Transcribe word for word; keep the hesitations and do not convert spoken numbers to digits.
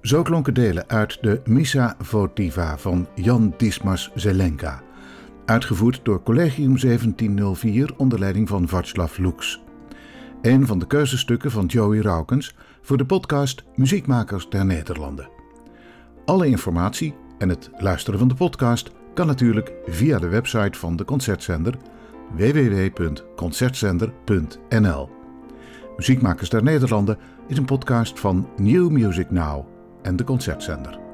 Zo klonken delen uit de Missa Votiva van Jan Dismas Zelenka, uitgevoerd door Collegium zeventien oh vier onder leiding van Václav Lux. Een van de keuzestukken van Joey Raukens voor de podcast Muziekmakers der Nederlanden. Alle informatie en het luisteren van de podcast kan natuurlijk via de website van de Concertzender w w w punt concertzender punt n l. Muziekmakers der Nederlanden is een podcast van New Music Now en de Concertzender.